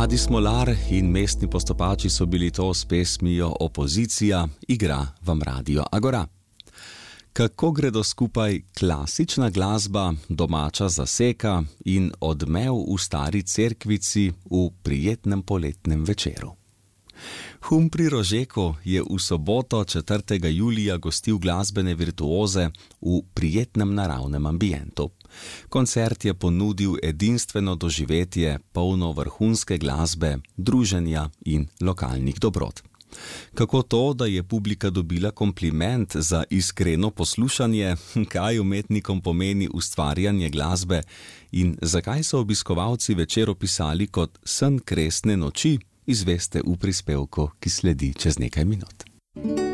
Adi Smolar in Mestni postopači so bili to s pesmijo Opozicija, igra vam Radio Agora. Kako gredo skupaj klasična glasba, domača zaseka in odmev v stari cerkvici v prijetnem poletnem večeru? Hum pri Rožeku je v soboto 4. julija gostil glasbene virtuoze v prijetnem naravnem ambientu. Koncert je ponudil edinstveno doživetje, polno vrhunske glasbe, druženja in lokalnih dobrot. Kako to, da je publika dobila kompliment za iskreno poslušanje, kaj umetnikom pomeni ustvarjanje glasbe in zakaj so obiskovalci večer opisali kot sen kresne noči, izveste v prispevku, ki sledi čez nekaj minut.